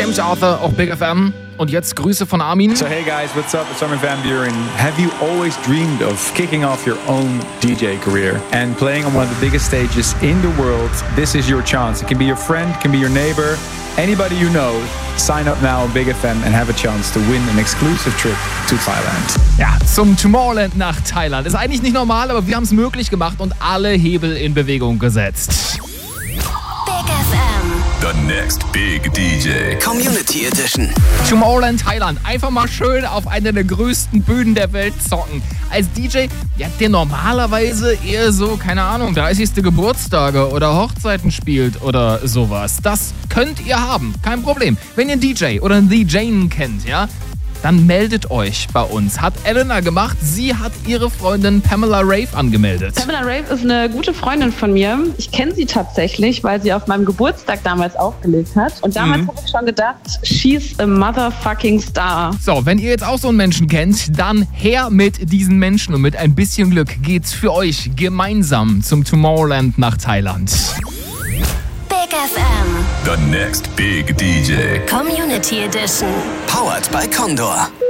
James Arthur, auch Big FM. Und jetzt Grüße von Armin. So hey guys, what's up? It's Armin van Buuren. Have you always dreamed of kicking off your own DJ career and playing on one of the biggest stages in the world? This is your chance. It can be your friend, it can be your neighbor, anybody you know. Sign up now on Big FM and have a chance to win an exclusive trip to Thailand. Ja, zum Tomorrowland nach Thailand. Ist eigentlich nicht normal, aber wir haben es möglich gemacht und alle Hebel in Bewegung gesetzt. The next big DJ. Community Edition. Tomorrowland Thailand. Einfach mal schön auf einer der größten Bühnen der Welt zocken. Als DJ, ja, der normalerweise eher so, keine Ahnung, 30. Geburtstage oder Hochzeiten spielt oder sowas. Das könnt ihr haben. Kein Problem. Wenn ihr einen DJ oder einen DJ kennt, ja, dann meldet euch bei uns. Hat Elena gemacht. Sie hat ihre Freundin Pamela Rave angemeldet. Pamela Rave ist eine gute Freundin von mir. Ich kenne sie tatsächlich, weil sie auf meinem Geburtstag damals aufgelegt hat. Und damals habe ich schon gedacht, she's a motherfucking star. So, wenn ihr jetzt auch so einen Menschen kennt, dann her mit diesen Menschen. Und mit ein bisschen Glück geht's für euch gemeinsam zum Tomorrowland nach Thailand. Big FM. The next big DJ. Community Edition. Powered by Condor.